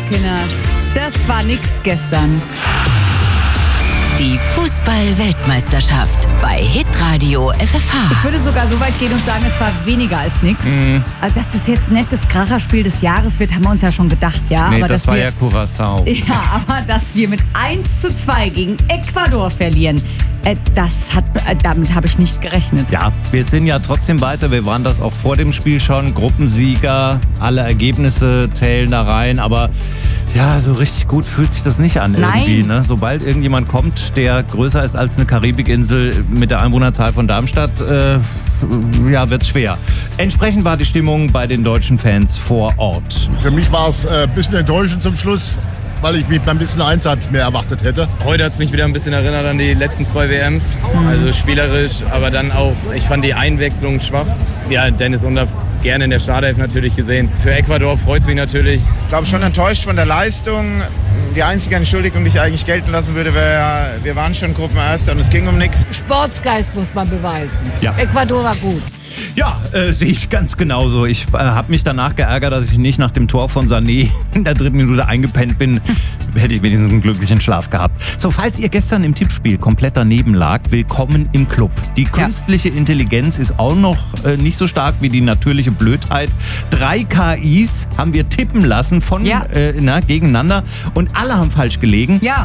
Kinders. Das war nix gestern. Die Fußball-Weltmeisterschaft bei Hitradio FFH. Ich würde sogar so weit gehen und sagen, es war weniger als nix. Also, dass das jetzt nicht das Kracherspiel des Jahres wird, haben wir uns ja schon gedacht, ja. Nee, aber das war ja Curaçao. Ja, aber dass wir mit 1:2 gegen Ecuador verlieren, damit habe ich nicht gerechnet. Ja, wir sind ja trotzdem weiter. Wir waren das auch vor dem Spiel schon. Gruppensieger, alle Ergebnisse zählen da rein. Aber ja, so richtig gut fühlt sich das nicht an irgendwie. Ne? Sobald irgendjemand kommt, der größer ist als eine Karibikinsel mit der Einwohnerzahl von Darmstadt, wird's schwer. Entsprechend war die Stimmung bei den deutschen Fans vor Ort. Für mich war es ein bisschen enttäuschend zum Schluss, weil ich mich ein bisschen Einsatz mehr erwartet hätte. Heute hat es mich wieder ein bisschen erinnert an die letzten 2 WMs. Also spielerisch, aber dann auch, ich fand die Einwechslung schwach. Ja, Dennis Undaff gerne in der Startelf natürlich gesehen. Für Ecuador freut es mich natürlich. Ich glaube schon enttäuscht von der Leistung. Die einzige Entschuldigung, die ich eigentlich gelten lassen würde, wäre, wir waren schon Gruppenerster und es ging um nichts. Sportsgeist muss man beweisen. Ja. Ecuador war gut. Ja, sehe ich ganz genauso. Ich habe mich danach geärgert, dass ich nicht nach dem Tor von Sané in der 3. Minute eingepennt bin. Hätte ich wenigstens einen glücklichen Schlaf gehabt. So, falls ihr gestern im Tippspiel komplett daneben lagt, willkommen im Club. Die künstliche Intelligenz ist auch noch nicht so stark wie die natürliche Blödheit. 3 KIs haben wir tippen lassen gegeneinander und alle haben falsch gelegen. Ja.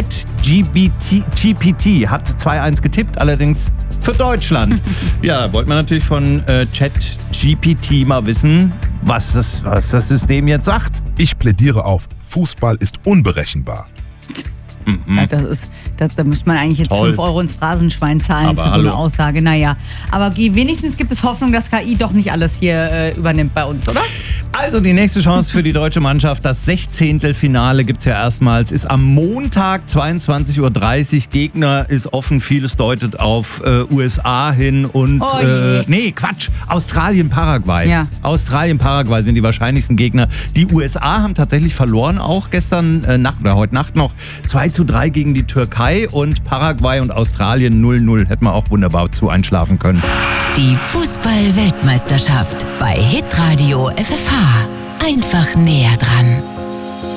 ChatGPT hat 2-1 getippt, allerdings für Deutschland. Ja, wollte man natürlich von ChatGPT mal wissen, was das System jetzt sagt. Ich plädiere auf, Fußball ist unberechenbar. Ja, da müsste man eigentlich jetzt 5 Euro ins Phrasenschwein zahlen aber für so eine Aussage. Naja, aber wenigstens gibt es Hoffnung, dass KI doch nicht alles hier übernimmt bei uns, oder? Also die nächste Chance für die deutsche Mannschaft, das 16. Finale gibt's ja erstmals, ist am Montag 22:30 Uhr. Gegner ist offen, vieles deutet auf USA hin und Australien, Paraguay. Ja. Australien, Paraguay sind die wahrscheinlichsten Gegner. Die USA haben tatsächlich verloren, auch gestern Nacht oder heute Nacht noch 2:3 gegen die Türkei und Paraguay und Australien 0:0. Hätten wir auch wunderbar zu einschlafen können. Die Fußball-Weltmeisterschaft bei Hitradio FFH. Einfach näher dran.